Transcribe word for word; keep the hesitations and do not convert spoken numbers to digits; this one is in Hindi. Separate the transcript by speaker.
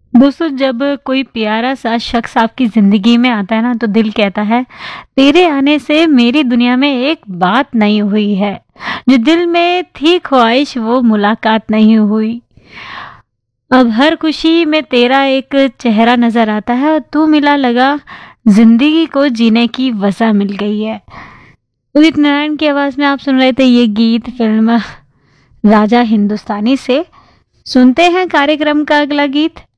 Speaker 1: दोस्तों, जब कोई प्यारा सा शख्स आपकी ज़िंदगी में आता है ना, तो दिल कहता है, तेरे आने से मेरी दुनिया में एक बात नहीं हुई है। जो दिल में थी ख्वाहिश वो मुलाकात नहीं हुई। अब हर खुशी में तेरा एक चेहरा नज़र आता है और तू मिला लगा ज़िंदगी को जीने की वजह मिल गई है। उदित नारायण की आवाज़ में आप सुन रहे थे ये गीत फ़िल्म राजा हिंदुस्तानी से। सुनते हैं कार्यक्रम का अगला गीत।